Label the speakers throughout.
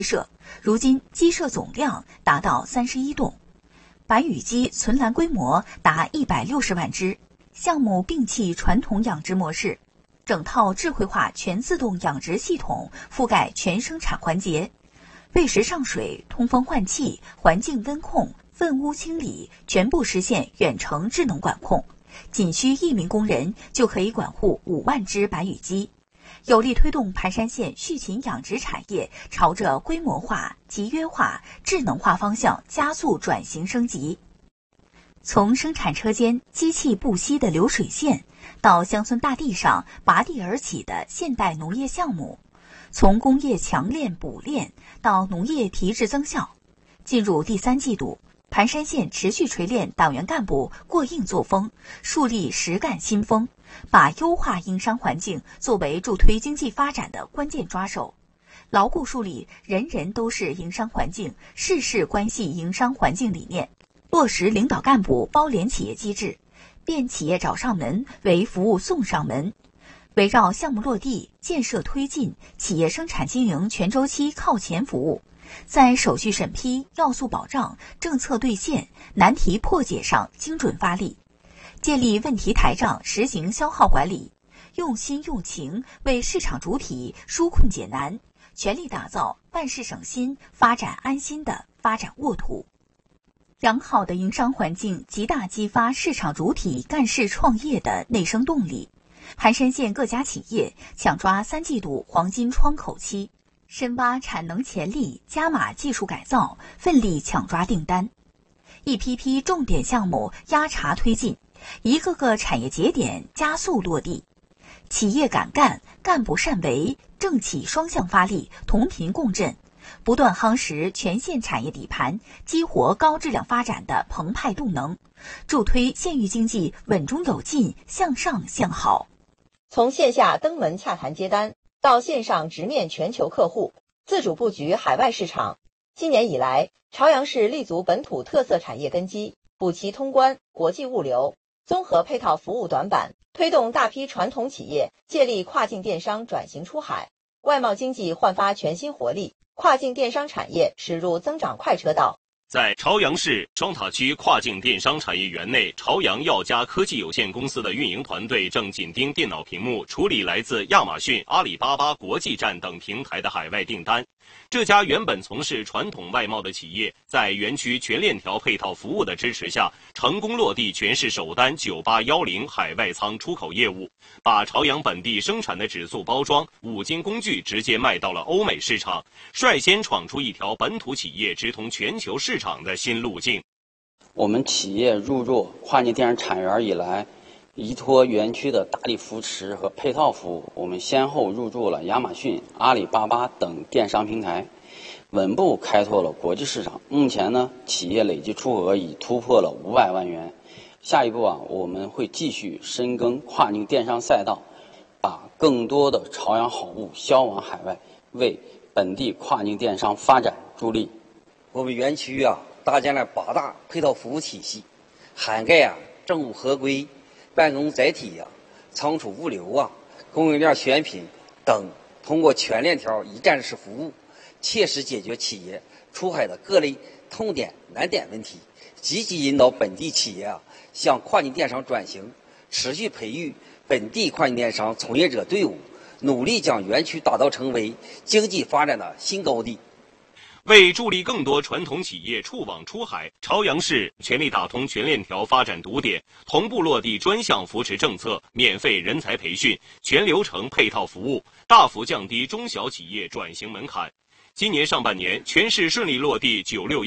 Speaker 1: 设，如今鸡舍总量达到31栋，白羽鸡存栏规模达160万只。项目摒弃传统养殖模式，整套智慧化全自动养殖系统覆盖全生产环节，喂食上水、通风换气、环境温控、粪污清理全部实现远程智能管控，仅需1名工人就可以管护5万只白羽鸡，有力推动盘山县畜禽养殖产业朝着规模化、集约化、智能化方向加速转型升级。从生产车间机器不息的流水线，到乡村大地上拔地而起的现代农业项目，从工业强链补链到农业提质增效。进入第3季度，盘山县持续锤炼党员干部过硬作风，树立实干新风，把优化营商环境作为助推经济发展的关键抓手，牢固树立人人都是营商环境、事事关系营商环境理念，落实领导干部包联企业机制，变企业找上门为服务送上门。围绕项目落地、建设推进、企业生产经营全周期靠前服务，在手续审批、要素保障、政策兑现、难题破解上精准发力，建立问题台账，实行消耗管理，用心用情为市场主体纾困解难，全力打造办事省心、发展安心的发展沃土。良好的营商环境极大激发市场主体干事创业的内生动力。盘山县各家企业抢抓3季度黄金窗口期，深挖产能潜力，加码技术改造，奋力抢抓订单。一批批重点项目压茬推进，一个个产业节点加速落地。企业敢干，干部善为，政企双向发力，同频共振，不断夯实全县产业底盘，激活高质量发展的澎湃动能，助推县域经济稳中有进，向上向好。
Speaker 2: 从线下登门洽谈接单，到线上直面全球客户，自主布局海外市场。今年以来，朝阳市立足本土特色产业根基，补齐通关、国际物流、综合配套服务短板，推动大批传统企业借力跨境电商转型出海，外贸经济焕发全新活力，跨境电商产业驶入增长快车道。
Speaker 3: 在朝阳市双塔区跨境电商产业园内，朝阳耀佳科技有限公司的运营团队正紧盯电脑屏幕处理来自亚马逊、阿里巴巴国际站等平台的海外订单。这家原本从事传统外贸的企业，在园区全链条配套服务的支持下，成功落地全市首单9810海外仓出口业务，把朝阳本地生产的纸塑包装、五金工具直接卖到了欧美市场，率先闯出一条本土企业直通全球市场的新路径。
Speaker 4: 我们企业入驻跨境电商产业园以来，依托园区的大力扶持和配套服务，我们先后入驻了亚马逊、阿里巴巴等电商平台，稳步开拓了国际市场。目前呢，企业累计出额已突破了500万元。下一步我们会继续深耕跨境电商赛道，把更多的朝阳好物销往海外，为本地跨境电商发展助力。
Speaker 5: 我们园区搭建了8大配套服务体系，涵盖政务合规、办公载体仓储物流供应链选品等，通过全链条一站式服务，切实解决企业出海的各类痛点难点问题，积极引导本地企业向跨境电商转型，持续培育本地跨境电商从业者队伍，努力将园区打造成为经济发展的新高地。
Speaker 3: 为助力更多传统企业触网出海，朝阳市全力打通全链条发展堵点，同步落地专项扶持政策、免费人才培训、全流程配套服务，大幅降低中小企业转型门槛。今年上半年，全市顺利落地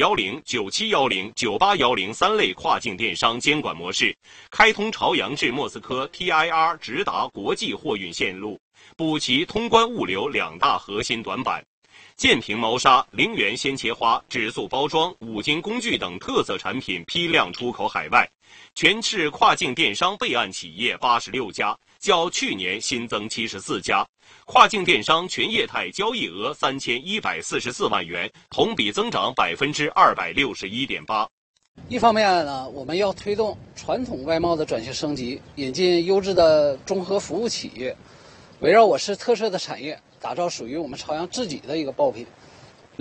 Speaker 3: 9610、9710、9810三类跨境电商监管模式，开通朝阳至莫斯科 TIR 直达国际货运线路，补齐通关物流2大核心短板。建平猫砂、陵园鲜切花、纸塑包装、五金工具等特色产品批量出口海外，全市跨境电商备案企业86家，较去年新增74家，跨境电商全业态交易额3144万元，同比增长261.8%。
Speaker 6: 一方面呢，我们要推动传统外贸的转型升级，引进优质的综合服务企业，围绕我市特色的产业，打造属于我们朝阳自己的一个爆品。